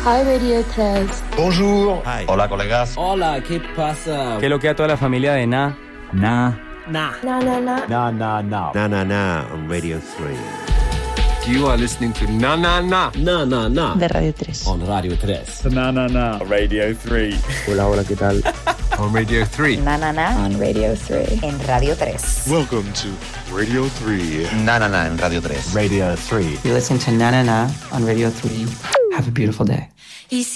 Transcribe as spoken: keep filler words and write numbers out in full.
Hi Radio tres. Bonjour. Hi. Hola, colegas. Hola, ¿qué pasa? ¿Qué es lo que a toda la familia de Na? Na. Nah. Na na na. Na, na, na. Na Na Na on Radio three. You are listening to Na Na Na. Na, na, na. De Radio tres. On Radio tres. Na, na, na. Radio three. Hola, hola, ¿qué tal? On Radio three. Na, na, na. On Radio tres. En Radio tres. Welcome to Radio three. Na Na Na en Radio tres. Radio three. You listen to Na Na Na on Radio three. Have a beautiful day.